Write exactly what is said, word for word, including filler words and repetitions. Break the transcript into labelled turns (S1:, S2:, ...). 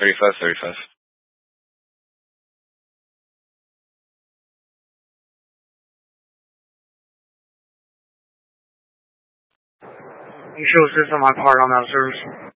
S1: thirty-five, thirty-five.
S2: You should assist on my part on that service.